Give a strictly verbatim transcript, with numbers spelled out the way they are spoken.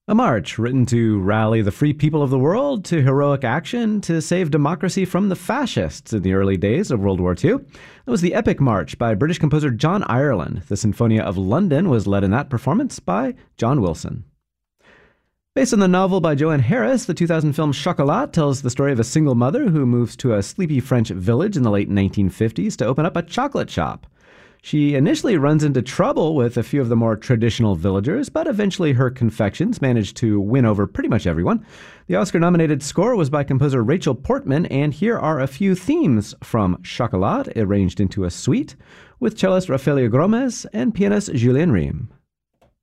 A march written to rally the free people of the world to heroic action to save democracy from the fascists in the early days of World War Two. That was the Epic March by British composer John Ireland. The Sinfonia of London was led in that performance by John Wilson. Based on the novel by Joanne Harris, the two thousand film Chocolat tells the story of a single mother who moves to a sleepy French village in the late nineteen fifties to open up a chocolate shop. She initially runs into trouble with a few of the more traditional villagers, but eventually her confections manage to win over pretty much everyone. The Oscar-nominated score was by composer Rachel Portman, and here are a few themes from Chocolat arranged into a suite with cellist Rafael Gomez and pianist Julien Riem.